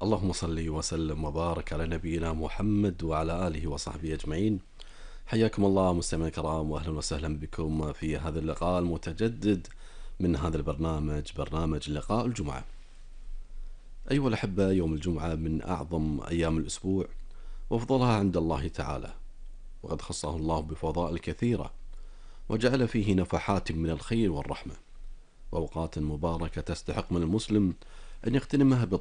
اللهم صل وسلم وبارك على نبينا محمد وعلى آله وصحبه أجمعين. حياكم الله مستمعينا الكرام، وأهلا وسهلا بكم في هذا اللقاء المتجدد من هذا البرنامج، برنامج لقاء الجمعة. أيها الأحبة، يوم الجمعة من أعظم أيام الأسبوع وأفضلها عند الله تعالى، وقد خصه الله بفضائل كثيرة وجعل فيه نفحات من الخير والرحمة وأوقات مباركة تستحق من المسلم أن يغتنمها